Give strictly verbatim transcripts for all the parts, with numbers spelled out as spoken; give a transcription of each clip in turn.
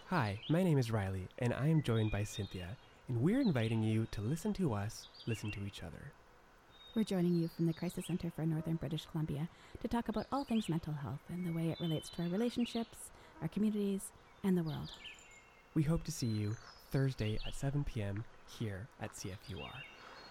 Hi, my name is Riley, and I am joined by Cynthia, and we're inviting you to listen to us, listen to each other. We're joining you from the Crisis Center for Northern British Columbia to talk about all things mental health and the way it relates to our relationships, our communities, and the world. We hope to see you Thursday at seven p.m. here at C F U R.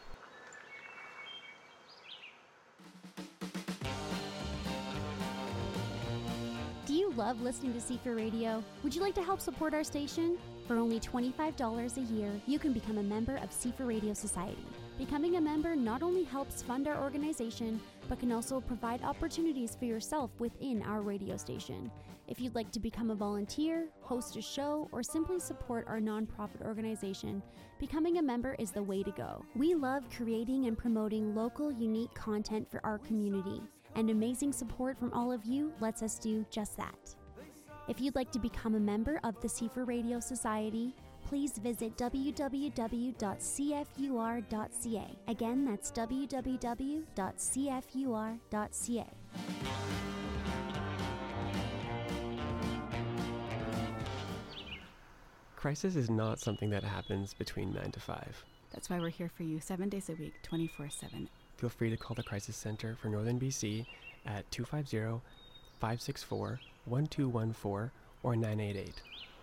Do you love listening to C F U R Radio? Would you like to help support our station? For only twenty-five dollars a year, you can become a member of C F U R Radio Society. Becoming a member not only helps fund our organization, but can also provide opportunities for yourself within our radio station. If you'd like to become a volunteer, host a show, or simply support our nonprofit organization, becoming a member is the way to go. We love creating and promoting local, unique content for our community, and amazing support from all of you lets us do just that. If you'd like to become a member of the C F U R Radio Society, please visit w w w dot c f u r dot c a. Again, that's w w w dot c f u r dot c a. Crisis is not something that happens between nine to five. That's why we're here for you seven days a week, twenty-four seven. Feel free to call the Crisis Center for Northern B C at two five zero, five six four, one two one four or nine eight eight.